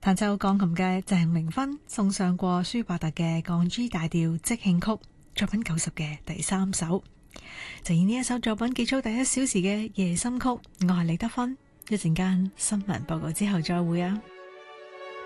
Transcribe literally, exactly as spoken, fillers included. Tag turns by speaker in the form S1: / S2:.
S1: 彈奏鋼琴嘅鄭明芬送上過舒伯特嘅降 G 大調即興曲作品九十嘅第三首，就以呢一首作品結束第一小時嘅夜深曲。我係李德芬，一陣間新聞報告之後再會啊。